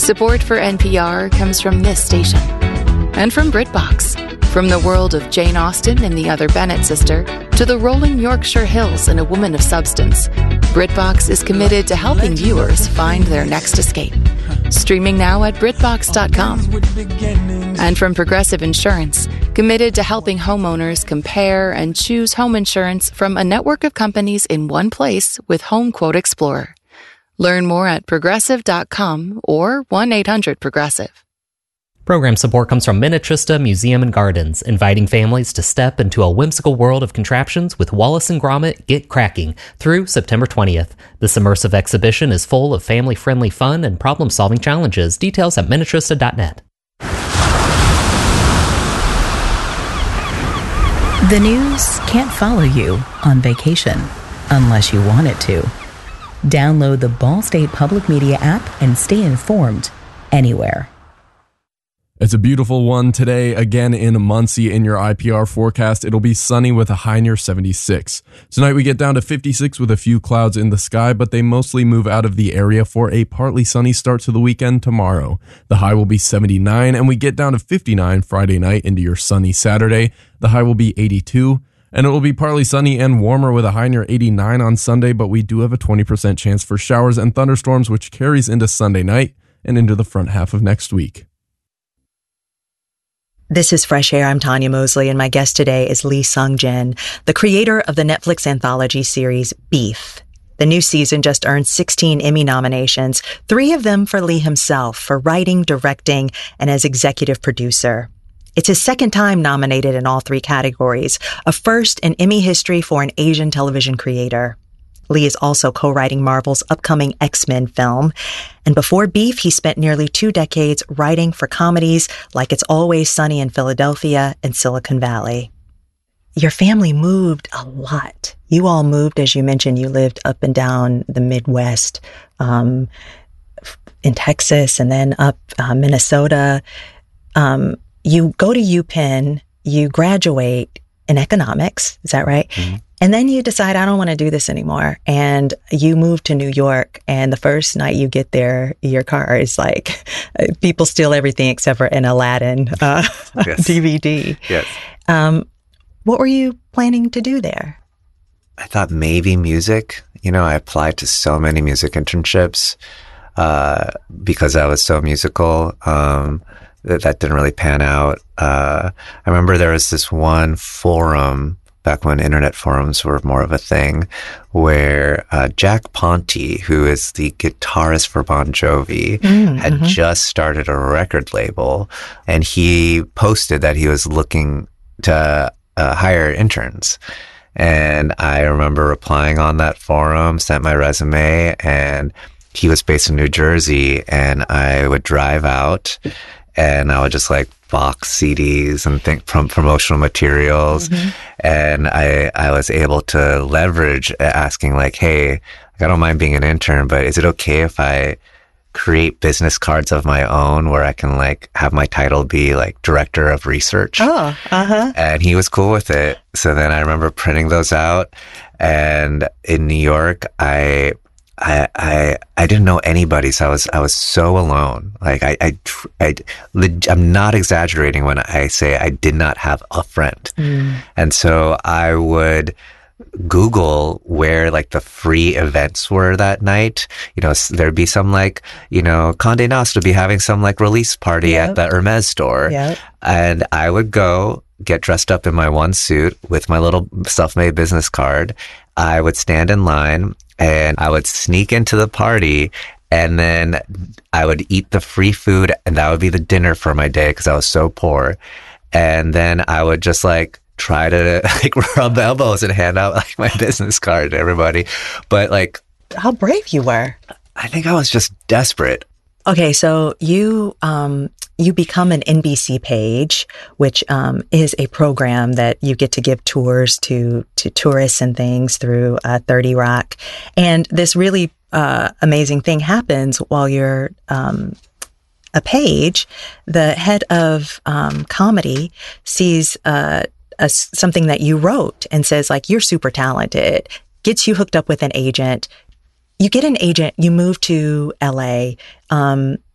Support for NPR comes from this station and from BritBox. From the world of Jane Austen and the Other Bennet sister to the rolling Yorkshire Hills and A Woman of Substance, BritBox is committed to helping viewers find their next escape. Streaming now at BritBox.com. And from Progressive Insurance, committed to helping homeowners compare and choose home insurance from a network of companies in one place with Home Quote Explorer. Learn more at Progressive.com or 1-800-PROGRESSIVE. Program support comes from Minnetrista Museum and Gardens, inviting families to step into a whimsical world of contraptions with Wallace and Gromit Get Cracking through September 20th. This immersive exhibition is full of family-friendly fun and problem-solving challenges. Details at Minnetrista.net. The news can't follow you on vacation unless you want it to. Download the Ball State Public Media app and stay informed anywhere. It's a beautiful one today, again in Muncie. In your IPR forecast, it'll be sunny with a high near 76. Tonight we get down to 56 with a few clouds in the sky, but they mostly move out of the area for a partly sunny start to the weekend tomorrow. The high will be 79, and we get down to 59 Friday night into your sunny Saturday. The high will be 82, and it will be partly sunny and warmer with a high near 89 on Sunday, but we do have a 20% chance for showers and thunderstorms, which carries into Sunday night and into the front half of next week. This is Fresh Air. I'm Tanya Mosley, and my guest today is Lee Sung-jin, the creator of the Netflix anthology series Beef. The new season just earned 16 Emmy nominations, 3 of them for Lee himself, for writing, directing, and as executive producer. It's his second time nominated in all 3 categories, a first in Emmy history for an Asian television creator. Lee is also co-writing Marvel's upcoming X-Men film. And before Beef, he spent nearly 2 decades writing for comedies like It's Always Sunny in Philadelphia and Silicon Valley. Your family moved a lot. You all moved, as you mentioned, you lived up and down the Midwest, in Texas and then up Minnesota. You go to UPenn, you graduate in economics, is that right? Mm-hmm. And then you decide, I don't want to do this anymore. And you move to New York. And the first night you get there, your car is like, people steal everything except for an Aladdin DVD. Yes. What were you planning to do there? I thought maybe music. I applied to so many music internships because I was so musical. That didn't really pan out. I remember there was this one forum back when internet forums were more of a thing, where Jack Ponty, who is the guitarist for Bon Jovi, had just started a record label, and he posted that he was looking to hire interns. And I remember replying on that forum, sent my resume, and he was based in New Jersey, and I would drive out and I would just box CDs and think from promotional materials. And I was able to leverage asking hey, I don't mind being an intern, but is it okay if I create business cards of my own where I can have my title be director of research? And he was cool with it. So then I remember printing those out, and in New York, I didn't know anybody, so I was so alone. I'm not exaggerating when I say I did not have a friend. And so I would Google where the free events were that night. There'd be some Condé Nast would be having some release party at the Hermes store. And I would go get dressed up in my one suit with my little self-made business card. I would stand in line and I would sneak into the party, and then I would eat the free food, and that would be the dinner for my day because I was so poor. And then I would just try to rub elbows and hand out my business card to everybody. But how brave you were. I think I was just desperate. Okay, so you become an NBC page, which is a program that you get to give tours to tourists and things through 30 Rock. And this really amazing thing happens while you're a page. The head of comedy sees something that you wrote and says, you're super talented, gets you hooked up with an agent. You get an agent, you move to LA.